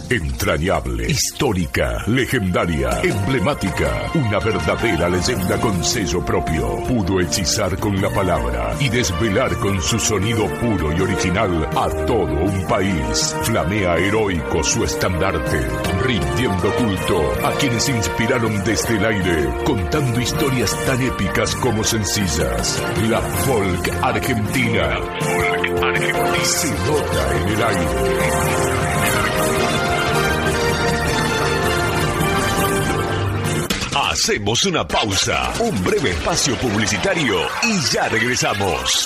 Entrañable, histórica, legendaria, emblemática. Una verdadera leyenda con sello propio. Pudo hechizar con la palabra y desvelar con su sonido puro y original a todo un país. Flamea heroico su estandarte, rindiendo culto a quienes inspiraron desde el aire, contando historias tan épicas como sencillas. La folk argentina. Se nota en el aire. Hacemos una pausa, un breve espacio publicitario y ya regresamos.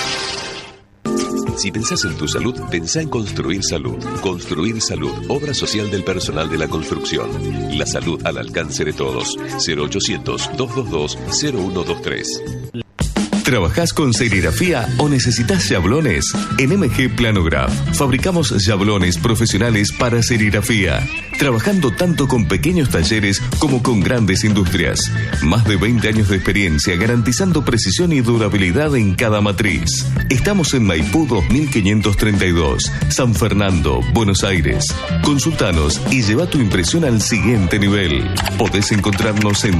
Si pensás en tu salud, pensá en Construir Salud. Construir Salud, obra social del personal de la construcción. La salud al alcance de todos. 0800-222-0123. ¿Trabajás con serigrafía o necesitas yablones? En MG Planograph fabricamos yablones profesionales para serigrafía, trabajando tanto con pequeños talleres como con grandes industrias. Más de 20 años de experiencia garantizando precisión y durabilidad en cada matriz. Estamos en Maipú 2532, San Fernando, Buenos Aires. Consultanos y lleva tu impresión al siguiente nivel. Podés encontrarnos en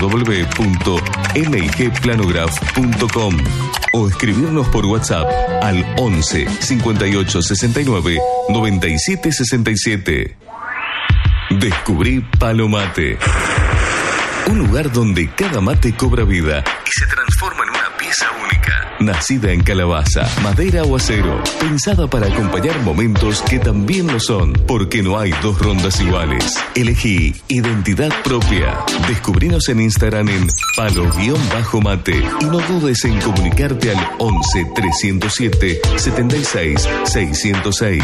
www.mgplanograph.com o escribirnos por WhatsApp al 11 58 69 97 67. Descubrí Palomate, un lugar donde cada mate cobra vida y se transforma en una pieza única. Nacida en calabaza, madera o acero, pensada para acompañar momentos que también lo son, porque no hay dos rondas iguales. Elegí identidad propia. Descubrinos en Instagram en palo_mate y no dudes en comunicarte al 11 307 76 606.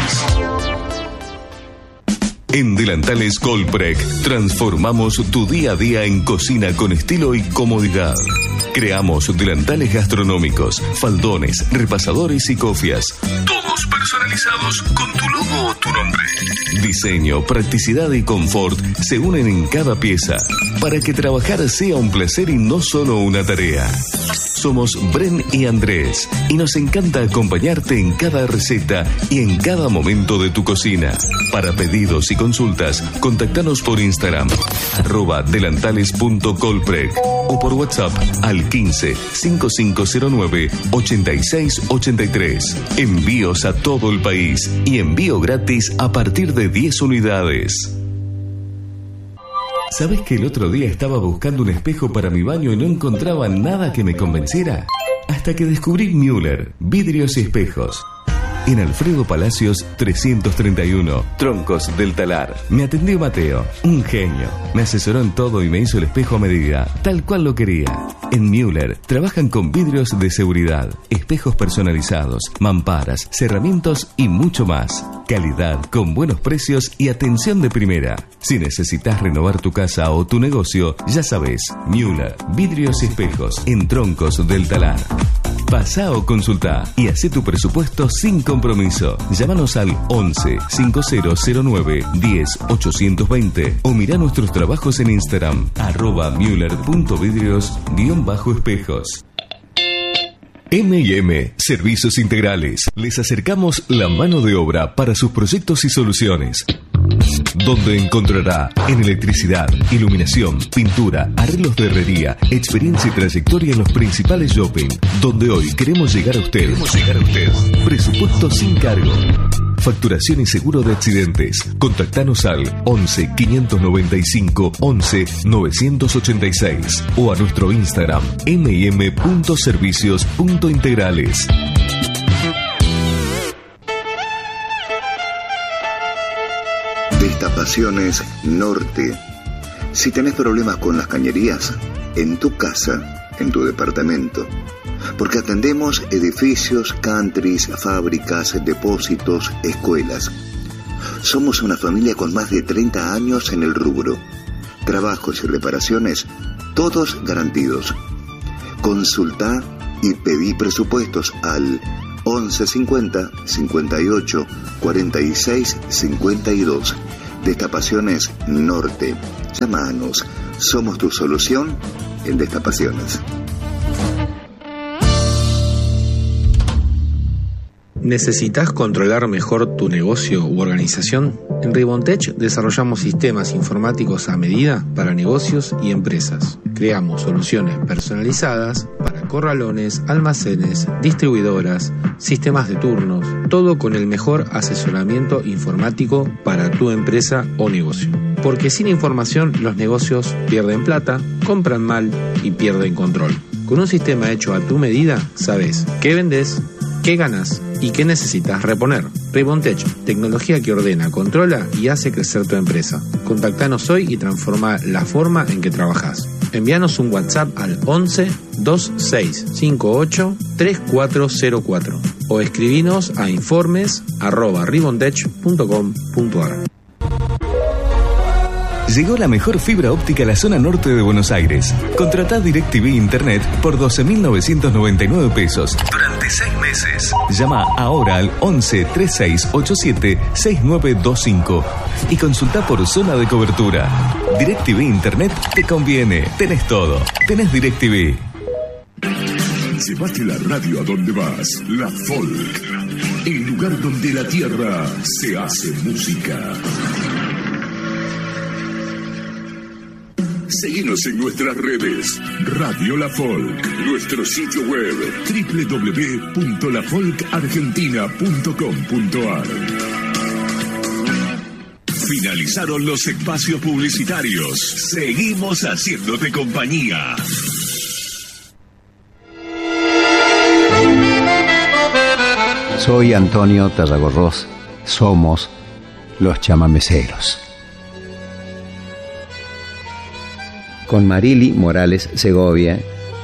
En Delantales Colprec transformamos tu día a día en cocina con estilo y comodidad. Creamos delantales gastronómicos, faldones, repasadores y cofias. Todos personalizados con tu logo o tu nombre. Diseño, practicidad y confort se unen en cada pieza para que trabajar sea un placer y no solo una tarea. Somos Bren y Andrés y nos encanta acompañarte en cada receta y en cada momento de tu cocina. Para pedidos y consultas, contactanos por Instagram @delantales.colprec o por WhatsApp al 15 5509 8683. Envíos a todo el país y envío gratis a partir de 10 unidades. ¿Sabes que el otro día estaba buscando un espejo para mi baño y no encontraba nada que me convenciera? Hasta que descubrí Müller, vidrios y espejos. En Alfredo Palacios 331, Troncos del Talar. Me atendió Mateo, un genio. Me asesoró en todo y me hizo el espejo a medida, tal cual lo quería. En Müller trabajan con vidrios de seguridad, espejos personalizados, mamparas, cerramientos y mucho más. Calidad con buenos precios y atención de primera. Si necesitas renovar tu casa o tu negocio, ya sabes, Müller, vidrios y espejos en Troncos del Talar. Pasá o consultá y hacé tu presupuesto sin compromiso. Llámanos al 11 5009 10 820 o mirá nuestros trabajos en Instagram @müller.vidrios_espejos. M&M Servicios Integrales. Les acercamos la mano de obra para sus proyectos y soluciones, donde encontrará en electricidad, iluminación, pintura, arreglos de herrería, experiencia y trayectoria en los principales shopping, donde hoy queremos llegar a usted. Presupuesto sin cargo. Facturación y seguro de accidentes. Contactanos al 11 595 11 986 o a nuestro Instagram mm.servicios.integrales. Destapaciones Norte. Si tenés problemas con las cañerías, en tu casa, en tu departamento, porque atendemos edificios, countries, fábricas, depósitos, escuelas. Somos una familia con más de 30 años en el rubro. Trabajos y reparaciones, todos garantidos. Consultá y pedí presupuestos al 1150 58 46 52. Destapaciones Norte. Llámanos. Somos tu solución en destapaciones. ¿Necesitas controlar mejor tu negocio u organización? En Ribontech desarrollamos sistemas informáticos a medida para negocios y empresas. Creamos soluciones personalizadas para corralones, almacenes, distribuidoras, sistemas de turnos, todo con el mejor asesoramiento informático para tu empresa o negocio. Porque sin información los negocios pierden plata, compran mal y pierden control. Con un sistema hecho a tu medida, sabes qué vendes, qué ganas y qué necesitas reponer. Ribontech, tecnología que ordena, controla y hace crecer tu empresa. Contactanos hoy y transforma la forma en que trabajas. Envíanos un WhatsApp al 11 2658 3404 o escribinos a informes@ribontech.com.ar. Llegó la mejor fibra óptica a la zona norte de Buenos Aires. Contratá DirecTV Internet por 12.999 pesos durante 6 meses. Llama ahora al 11 3687 6925 y consultá por zona de cobertura. DirecTV Internet te conviene. Tenés todo. Tenés DirecTV. Llevate la radio a donde vas. La Folk. El lugar donde la tierra se hace música. Seguinos en nuestras redes. Radio La Folk. Nuestro sitio web www.lafolkargentina.com.ar. Finalizaron los espacios publicitarios. Seguimos haciéndote compañía. Soy Antonio Tarragorros. Somos los chamameceros. Con Marily Morales Segovia.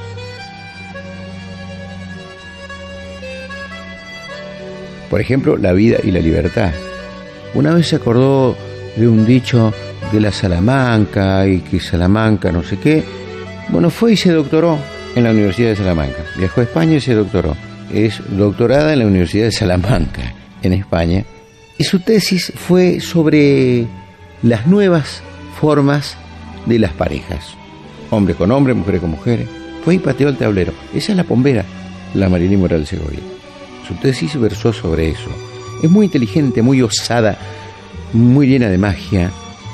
Por ejemplo, la vida y la libertad. Una vez se acordó de un dicho de la Salamanca y que Salamanca no sé qué. Bueno, fue y se doctoró en la Universidad de Salamanca. Viajó a España y se doctoró. Es doctorada en la Universidad de Salamanca, en España. Y su tesis fue sobre las nuevas formas de las parejas, hombre con hombre, mujeres con mujeres. Fue y pateó el tablero. Esa es la pombera, la Marily Morales Segovia. Su tesis versó sobre eso. Es muy inteligente, muy osada, muy llena de magia.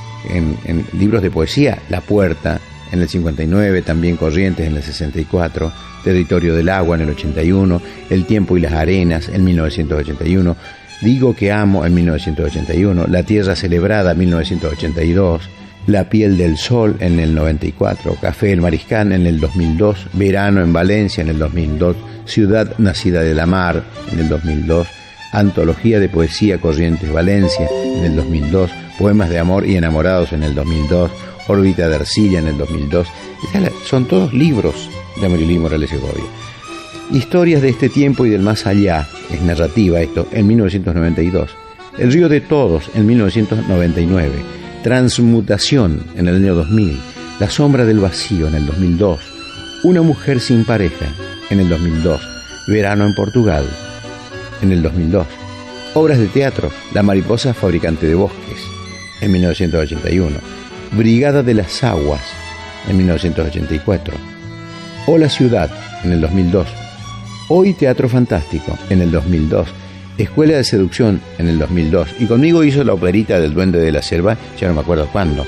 En libros de poesía, La Puerta, en el 59, también Corrientes en el 64, Territorio del Agua en el 81, El Tiempo y las Arenas en 1981, Digo que amo en 1981, La Tierra Celebrada en 1982, La Piel del Sol en el 94, Café El Mariscal en el 2002, Verano en Valencia en el 2002, Ciudad Nacida de la Mar en el 2002, Antología de Poesía Corrientes Valencia en el 2002, Poemas de Amor y Enamorados en el 2002, Órbita de Arcilla en el 2002. Son todos libros de Marily Morales Segovia. Historias de este tiempo y del más allá, es narrativa esto, en 1992. El río de todos en 1999. Transmutación en el año 2000, La sombra del vacío en el 2002, Una mujer sin pareja en el 2002, Verano en Portugal en el 2002, obras de teatro, La mariposa fabricante de bosques en 1981, Brigada de las aguas en 1984, Hola ciudad en el 2002, Hoy teatro fantástico en el 2002, Escuela de seducción en el 2002, y conmigo hizo la operita del Duende de la Selva, ya no me acuerdo cuándo.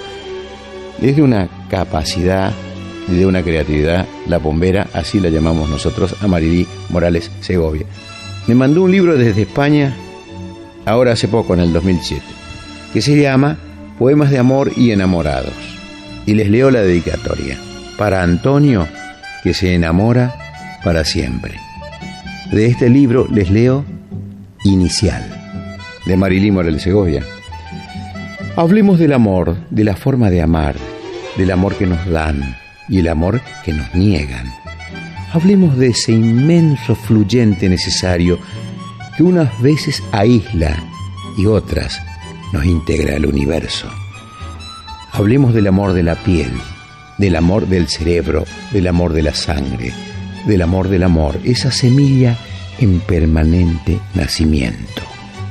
Es de una capacidad y de una creatividad, la pombera, así la llamamos nosotros a Marily Morales Segovia. Me mandó un libro desde España, ahora hace poco, en el 2007, que se llama Poemas de Amor y Enamorados, y les leo la dedicatoria. Para Antonio, que se enamora para siempre. De este libro les leo Inicial, de Marily Morales Segovia. Hablemos del amor, de la forma de amar, del amor que nos dan y el amor que nos niegan. Hablemos de ese inmenso fluyente necesario que unas veces aísla y otras nos integra al universo. Hablemos del amor de la piel, del amor del cerebro, del amor de la sangre, del amor, esa semilla en permanente nacimiento.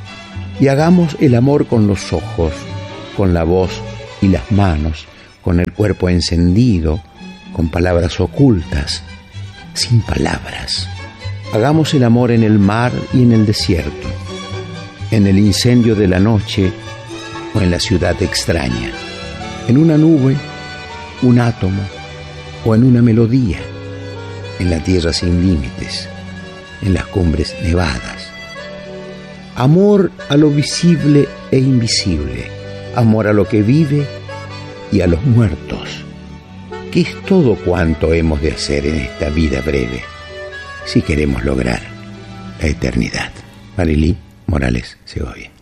Y hagamos el amor con los ojos, con la voz y las manos, con el cuerpo encendido, con palabras ocultas, sin palabras. Hagamos el amor en el mar y en el desierto, en el incendio de la noche o en la ciudad extraña, en una nube, un átomo o en una melodía, en la tierra sin límites, en las cumbres nevadas. Amor a lo visible e invisible, amor a lo que vive y a los muertos, que es todo cuanto hemos de hacer en esta vida breve, si queremos lograr la eternidad. Marilí Morales Segovia.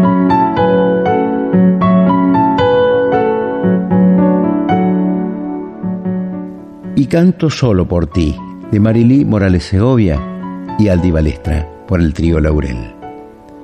Y canto solo por ti, de Marilí Morales Segovia y Aldi Balestra, por el trío Laurel.